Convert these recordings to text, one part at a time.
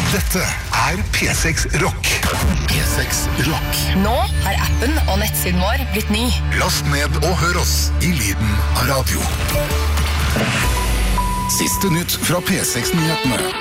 Dette P6 Rock. P6 Rock. Nå har appen og nettsiden vår blitt ny. Last ned og hør oss I lyden av radio. Siste nytt fra P6-nyhetene.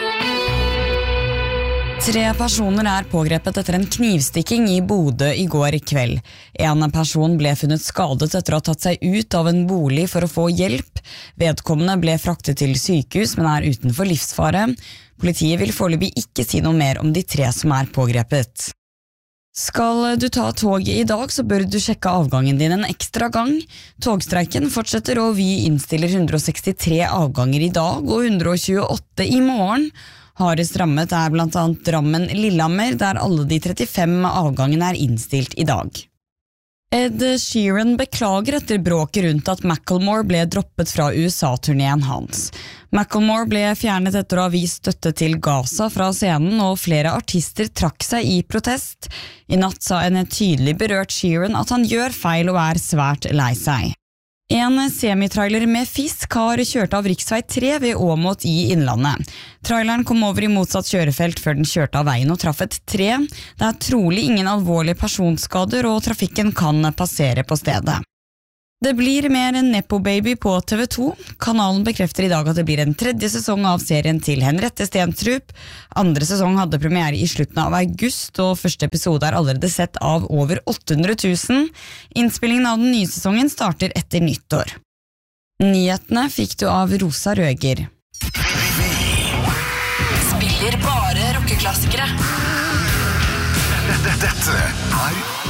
3 personer pågrepet etter en knivstikking I Bodø I går kveld. En person ble funnet skadet etter å ha tatt seg ut av en bolig for å få hjelp. Vedkommende ble fraktet til sykehus, men utenfor livsfare. Politiet vil foreløpig ikke si noe mer om de 3 som pågrepet. Skal du ta toget I dag, så bør du sjekke avgangen din en ekstra gang. Togstreiken fortsetter, og vi innstiller 163 avganger I dag og 128 I morgen. Hardest rammet blant annet Drammen-Lillehammer, der alle de 35 avgangene innstilt I dag. Ed Sheeran beklager etter bråket rundt at Macklemore ble droppet fra USA-turneen hans. Macklemore ble fjernet etter å ha vist støtte til Gaza fra scenen, og flere artister trakk seg I protest. I natt sa en tydelig berørt Sheeran at han gjør feil og svært lei seg. En semitrailer med fisk har kjørt av riksvei 3 ved Åmot I Innlandet. Traileren kom over I motsatt kjørefelt før den kjørte av veien og traff et tre. Det trolig ingen alvorlige personskader, og trafikken kan passere på stedet. Det blir mer en Nepo Baby på TV 2. Kanalen bekrefter I dag at det blir en 3. sesong av serien til Henriette Stenstrup. 2. sesong hadde premiere I slutten av august, og første episode allerede sett av over 800 000. Innspillingen av den nye sesongen starter etter nyttår. Nyhetene fikk du av Rosa Røger. Spiller bare rockeklassikere. Dette